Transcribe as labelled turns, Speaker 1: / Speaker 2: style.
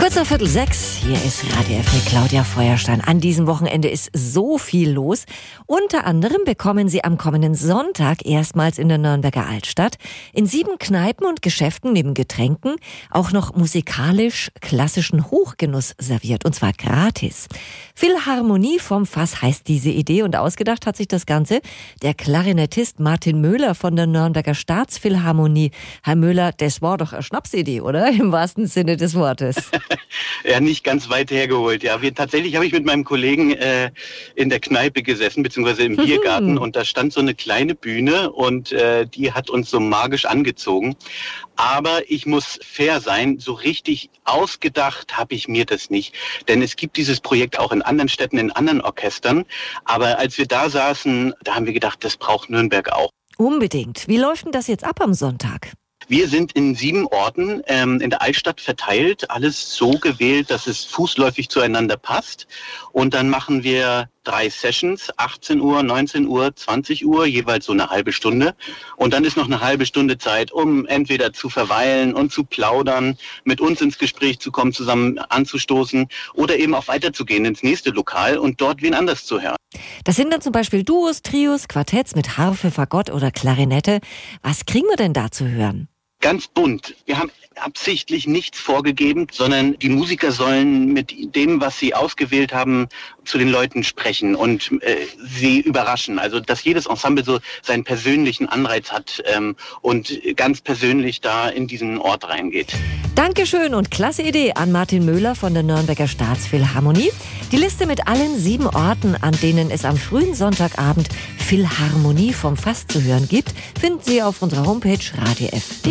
Speaker 1: Kurz nach 5:45, hier ist Radio F mit Claudia Feuerstein. An diesem Wochenende ist so viel los. Unter anderem bekommen Sie am kommenden Sonntag erstmals in der Nürnberger Altstadt in 7 Kneipen und Geschäften neben Getränken auch noch musikalisch klassischen Hochgenuss serviert, und zwar gratis. Philharmonie vom Fass heißt diese Idee, und ausgedacht hat sich das Ganze der Klarinettist Martin Möhler von der Nürnberger Staatsphilharmonie. Herr Möhler, das war doch eine Schnapsidee, oder? Im wahrsten Sinne des Wortes.
Speaker 2: Ja, nicht ganz weit hergeholt. Ja, tatsächlich habe ich mit meinem Kollegen in der Kneipe gesessen, beziehungsweise im Biergarten, und da stand so eine kleine Bühne und die hat uns so magisch angezogen. Aber ich muss fair sein, so richtig ausgedacht habe ich mir das nicht. Denn es gibt dieses Projekt auch in anderen Städten, in anderen Orchestern. Aber als wir da saßen, da haben wir gedacht, das braucht Nürnberg auch.
Speaker 1: Unbedingt. Wie läuft denn das jetzt ab am Sonntag?
Speaker 2: Wir sind in 7 Orten in der Altstadt verteilt, alles so gewählt, dass es fußläufig zueinander passt. Und dann machen wir 3 Sessions, 18 Uhr, 19 Uhr, 20 Uhr, jeweils so eine halbe Stunde. Und dann ist noch eine halbe Stunde Zeit, um entweder zu verweilen und zu plaudern, mit uns ins Gespräch zu kommen, zusammen anzustoßen oder eben auch weiterzugehen ins nächste Lokal und dort wen anders zu hören.
Speaker 1: Das sind dann zum Beispiel Duos, Trios, Quartetts mit Harfe, Fagott oder Klarinette. Was kriegen wir denn da zu hören?
Speaker 2: Ganz bunt. Wir haben absichtlich nichts vorgegeben, sondern die Musiker sollen mit dem, was sie ausgewählt haben, zu den Leuten sprechen und sie überraschen. Also, dass jedes Ensemble so seinen persönlichen Anreiz hat und ganz persönlich da in diesen Ort reingeht.
Speaker 1: Dankeschön und klasse Idee an Martin Möhler von der Nürnberger Staatsphilharmonie. Die Liste mit allen 7 Orten, an denen es am frühen Sonntagabend Philharmonie vom Fass zu hören gibt, finden Sie auf unserer Homepage radiof.de.